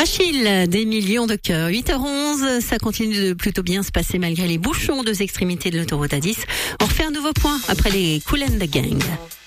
Achille, des millions de cœurs. 8h11, ça continue de plutôt bien se passer malgré les bouchons aux deux extrémités de l'autoroute A10. On refait un nouveau point après les Kool and the Gang.